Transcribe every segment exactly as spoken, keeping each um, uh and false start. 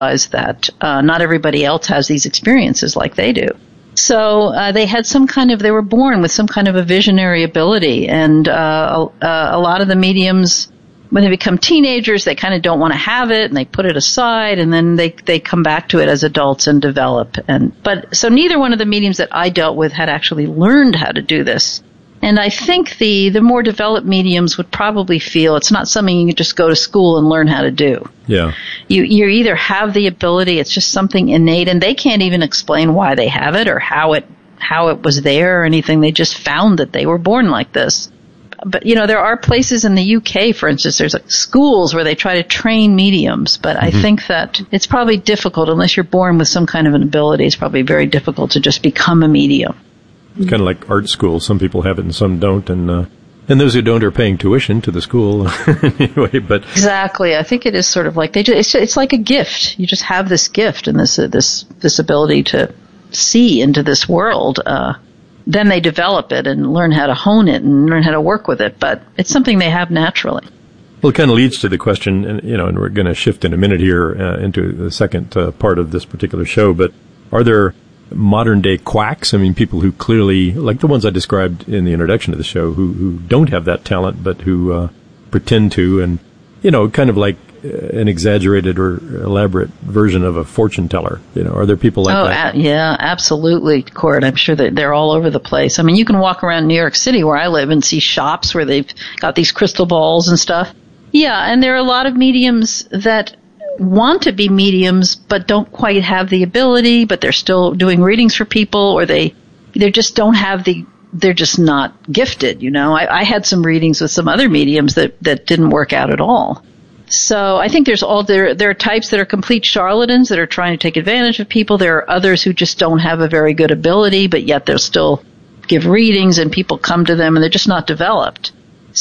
realize that uh, not everybody else has these experiences like they do. So uh, they had some kind of, they were born with some kind of a visionary ability. And uh, uh, a lot of the mediums, when they become teenagers, they kind of don't want to have it and they put it aside, and then they they come back to it as adults and develop. And but so neither one of the mediums that I dealt with had actually learned how to do this. And I think the, the more developed mediums would probably feel it's not something you can just go to school and learn how to do. Yeah. You you either have the ability, it's just something innate, and they can't even explain why they have it or how it how it was there or anything. They just found that they were born like this. But, you know, there are places in the U K, for instance, there's like schools where they try to train mediums. But mm-hmm. I think that it's probably difficult, unless you're born with some kind of an ability, it's probably very difficult to just become a medium. It's kind of like art school. Some people have it and some don't. And uh, and those who don't are paying tuition to the school anyway. But exactly. I think it is sort of like they just, it's, it's like a gift. You just have this gift and this, uh, this, this ability to see into this world. Uh, then they develop it and learn how to hone it and learn how to work with it. But it's something they have naturally. Well, it kind of leads to the question, and you know, and we're going to shift in a minute here uh, into the second uh, part of this particular show. But are there modern day quacks? I mean, people who clearly, like the ones I described in the introduction to the show, who who don't have that talent, but who uh, pretend to, and you know, kind of like an exaggerated or elaborate version of a fortune teller. You know, are there people like oh, that? Oh, a- yeah, absolutely, Court. I'm sure that they're all over the place. I mean, you can walk around New York City where I live and see shops where they've got these crystal balls and stuff. Yeah, and there are a lot of mediums that want to be mediums but don't quite have the ability, but they're still doing readings for people, or they they just don't have the, they're just not gifted, you know. I, I had some readings with some other mediums that, that didn't work out at all. So I think there's all there. There are types that are complete charlatans that are trying to take advantage of people. There are others who just don't have a very good ability, but yet they'll still give readings, and people come to them, and they're just not developed.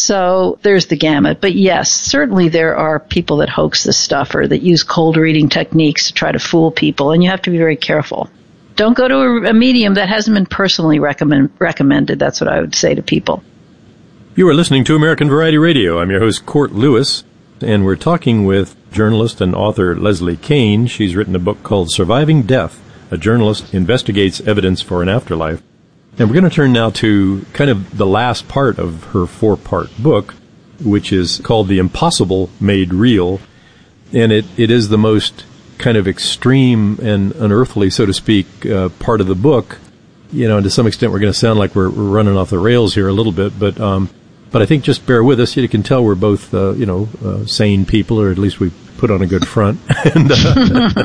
So there's the gamut. But yes, certainly there are people that hoax this stuff or that use cold reading techniques to try to fool people, and you have to be very careful. Don't go to a, a medium that hasn't been personally recommend, recommended. That's what I would say to people. You are listening to American Variety Radio. I'm your host, Court Lewis. And we're talking with journalist and author Leslie Kean. She's written a book called Surviving Death. A journalist investigates evidence for an afterlife. And we're going to turn now to kind of the last part of her four-part book, which is called The Impossible Made Real. And it, it is the most kind of extreme and unearthly, so to speak, uh, part of the book. You know, and to some extent we're going to sound like we're, we're running off the rails here a little bit, but um But I think just bear with us. You can tell we're both, uh, you know, uh, sane people, or at least we put on a good front. and, uh,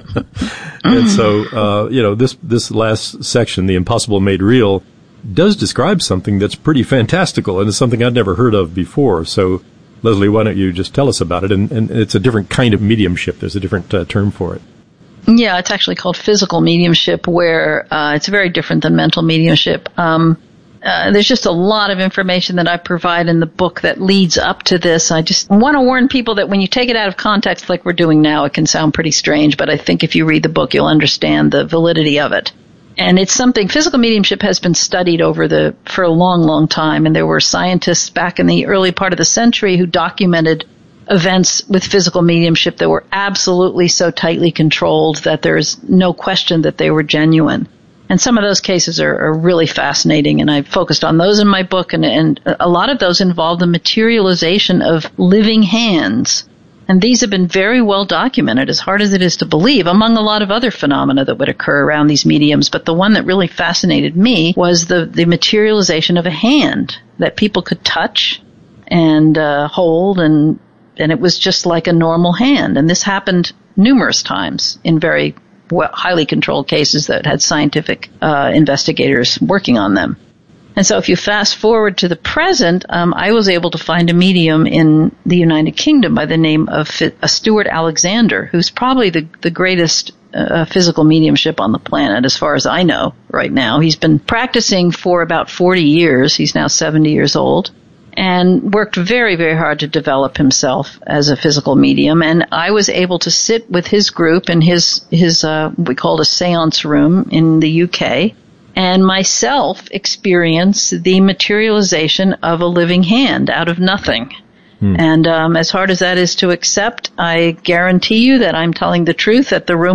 and so, uh, you know, this this last section, The Impossible Made Real, does describe something that's pretty fantastical, and it's something I'd never heard of before. So, Leslie, why don't you just tell us about it? And, and it's a different kind of mediumship. There's a different uh, term for it. Yeah, it's actually called physical mediumship, where uh, it's very different than mental mediumship. Um Uh, there's just a lot of information that I provide in the book that leads up to this. I just want to warn people that when you take it out of context like we're doing now, it can sound pretty strange, but I think if you read the book, you'll understand the validity of it. And it's something, physical mediumship has been studied over the, for a long, long time, and there were scientists back in the early part of the century who documented events with physical mediumship that were absolutely so tightly controlled that there's no question that they were genuine. And some of those cases are, are really fascinating, and I've focused on those in my book, and, and a lot of those involve the materialization of living hands. And these have been very well documented, as hard as it is to believe, among a lot of other phenomena that would occur around these mediums. But the one that really fascinated me was the, the materialization of a hand that people could touch and uh, hold, and and it was just like a normal hand. And this happened numerous times in very well, highly controlled cases that had scientific uh, investigators working on them. And so if you fast forward to the present, um, I was able to find a medium in the United Kingdom by the name of F- uh, Stuart Alexander, who's probably the, the greatest uh, physical mediumship on the planet, as far as I know right now. He's been practicing for about forty years. He's now seventy years old, and worked very, very hard to develop himself as a physical medium. And I was able to sit with his group in his, his uh, we called a seance room in the U K, and myself experience the materialization of a living hand out of nothing. Hmm. And um, as hard as that is to accept, I guarantee you that I'm telling the truth, that the room